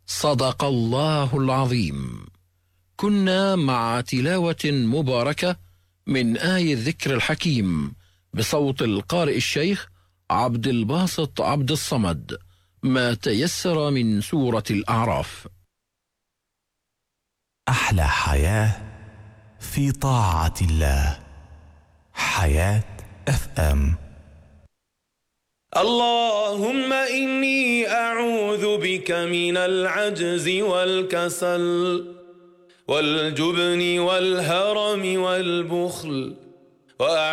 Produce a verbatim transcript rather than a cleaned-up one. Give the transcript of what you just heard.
صدق الله العظيم. كنا مع تلاوة مباركة من آي الذكر الحكيم بصوت القارئ الشيخ عبد الباسط عبد الصمد، ما تيسر من سورة الأعراف. أحلى حياة في طاعة الله. حياة اف ام. اللهم إني أعوذ بك من العجز والكسل والجبن والهرم والبخل.